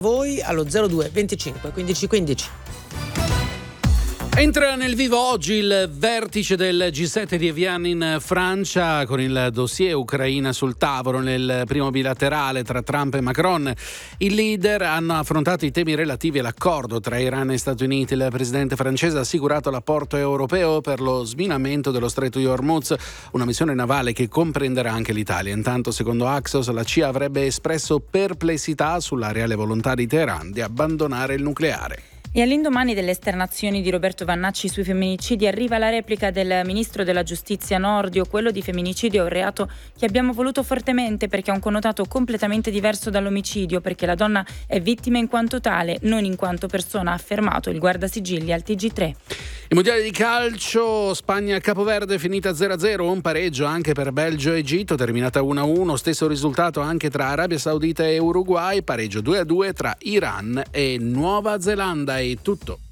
Voi allo 02 25 15 15. Entra nel vivo oggi il vertice del G7 di Evian in Francia, con il dossier Ucraina sul tavolo. Nel primo bilaterale tra Trump e Macron, i leader hanno affrontato i temi relativi all'accordo tra Iran e Stati Uniti. Il presidente francese ha assicurato l'apporto europeo per lo sminamento dello stretto di Hormuz, una missione navale che comprenderà anche l'Italia. Intanto, secondo Axios, la CIA avrebbe espresso perplessità sulla reale volontà di Teheran di abbandonare il nucleare. E all'indomani delle esternazioni di Roberto Vannacci sui femminicidi arriva la replica del ministro della giustizia Nordio. Quello di femminicidio è un reato che abbiamo voluto fortemente perché ha un connotato completamente diverso dall'omicidio, perché la donna è vittima in quanto tale, non in quanto persona, ha affermato il guardasigilli al TG3. Il mondiale di calcio, Spagna-Capoverde finita 0-0, un pareggio anche per Belgio-Egitto, terminata 1-1, stesso risultato anche tra Arabia Saudita e Uruguay, pareggio 2-2 tra Iran e Nuova Zelanda. È tutto.